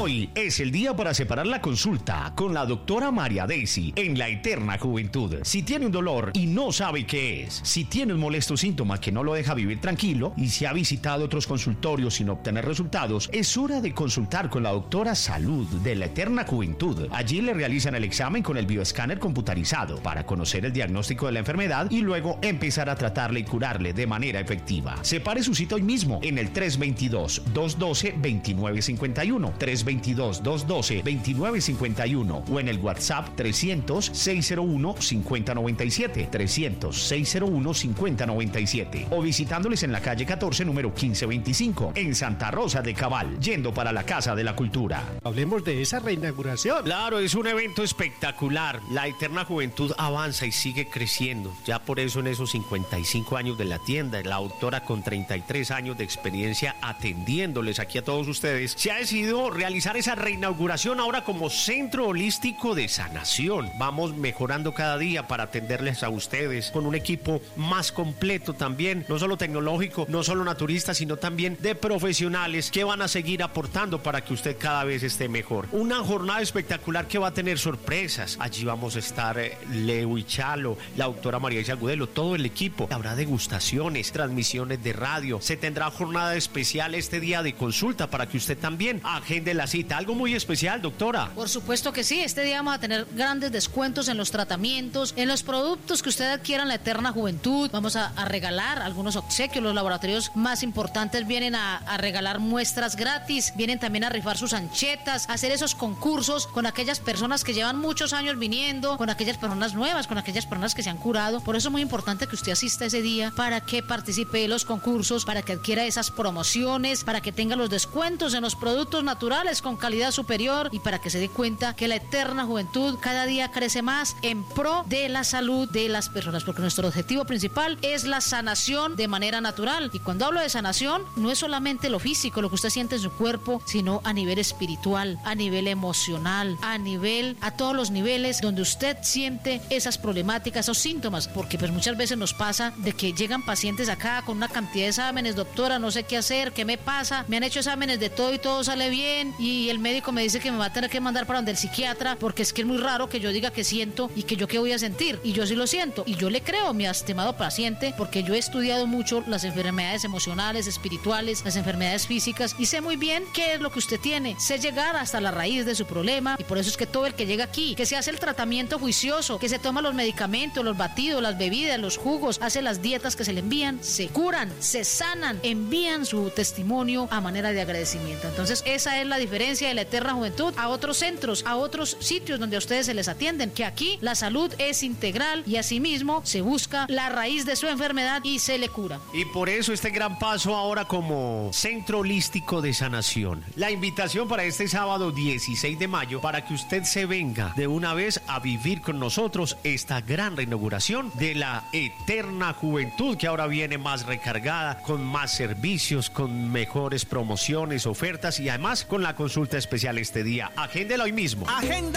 Hoy es el día para separar la consulta con la doctora María Daisy en la Eterna Juventud. Si tiene un dolor y no sabe qué es, si tiene un molesto síntoma que no lo deja vivir tranquilo y si ha visitado otros consultorios sin obtener resultados, es hora de consultar con la doctora Salud de la Eterna Juventud. Allí le realizan el examen con el bioescáner computarizado para conocer el diagnóstico de la enfermedad y luego empezar a tratarle y curarle de manera efectiva. Separe su cita hoy mismo en el 322-212-2951, 322-212-2951 o en el WhatsApp 300-601-5097, 300-601-5097 o visitándoles en la calle 14, número 1525, en Santa Rosa de Cabal, yendo para la Casa de la Cultura. Hablemos de esa reinauguración. Claro, es un evento espectacular. La Eterna Juventud avanza y sigue creciendo. Ya por eso en esos 55 años de la tienda, la doctora con 33 años de experiencia atendiéndoles aquí a todos ustedes, se ha decidido realizar esa reinauguración ahora como centro holístico de sanación. Vamos mejorando cada día para atenderles a ustedes con un equipo más completo también, no solo tecnológico, no solo naturista, sino también de profesionales que van a seguir aportando para que usted cada vez esté mejor. Una jornada espectacular que va a tener sorpresas. Allí vamos a estar Leo y Chalo, la doctora María Isabel Agudelo, todo el equipo. Habrá degustaciones, transmisiones de radio. Se tendrá jornada especial este día de consulta para que usted también agende la cita. Algo muy especial, doctora. Por supuesto que sí. Este día vamos a tener grandes descuentos en los tratamientos, en los productos que usted adquiera en la Eterna Juventud. Vamos a regalar algunos obsequios. Los laboratorios más importantes vienen a regalar muestras gratis. Vienen también a rifar sus anchetas, a hacer esos concursos con aquellas personas que llevan muchos años viniendo, con aquellas personas nuevas, con aquellas personas que se han curado. Por eso es muy importante que usted asista ese día para que participe de los concursos, para que adquiera esas promociones, para que tenga los descuentos en los productos naturales con calidad superior y para que se dé cuenta que la Eterna Juventud cada día crece más en pro de la salud de las personas, porque nuestro objetivo principal es la sanación de manera natural. Y cuando hablo de sanación, no es solamente lo físico, lo que usted siente en su cuerpo, sino a nivel espiritual, a nivel emocional, a todos los niveles donde usted siente esas problemáticas, esos síntomas, porque pues muchas veces nos pasa de que llegan pacientes acá con una cantidad de exámenes, doctora, no sé qué hacer, qué me pasa, me han hecho exámenes de todo y todo sale bien y el médico me dice que me va a tener que mandar para donde el psiquiatra porque es que es muy raro que yo diga que siento y que yo qué voy a sentir, y yo sí lo siento y yo le creo a mi estimado paciente porque yo he estudiado mucho las enfermedades emocionales, espirituales, las enfermedades físicas y sé muy bien qué es lo que usted tiene, sé llegar hasta la raíz de su problema y por eso es que todo el que llega aquí, que se hace el tratamiento juicioso, que se toma los medicamentos, los batidos, las bebidas, los jugos, hace las dietas que se le envían, se curan, se sanan, envían su testimonio a manera de agradecimiento. Entonces esa es la diferencia de la Eterna Juventud a otros centros, a otros sitios donde a ustedes se les atienden, que aquí la salud es integral y asimismo se busca la raíz de su enfermedad y se le cura. Y por eso este gran paso ahora como centro holístico de sanación. La invitación para este sábado 16 de mayo para que usted se venga de una vez a vivir con nosotros esta gran reinauguración de la Eterna Juventud, que ahora viene más recargada, con más servicios, con mejores promociones, ofertas y además con la consulta especial este día. Agéndela hoy mismo. Agenda